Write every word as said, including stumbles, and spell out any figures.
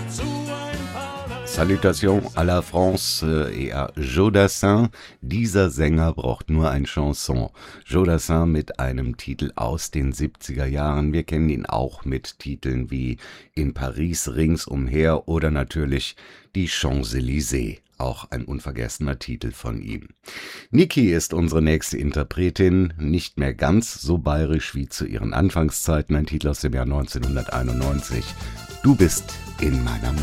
Salutation à la France et à Joe Dassin. Dieser Sänger braucht nur ein Chanson. Joe Dassin mit einem Titel aus den siebziger Jahren. Wir kennen ihn auch mit Titeln wie In Paris ringsumher oder natürlich Die Champs-Élysées. Auch ein unvergessener Titel von ihm. Niki ist unsere nächste Interpretin, nicht mehr ganz so bayerisch wie zu ihren Anfangszeiten, ein Titel aus dem Jahr neunzehnhunderteinundneunzig. Du bist in meiner Macht.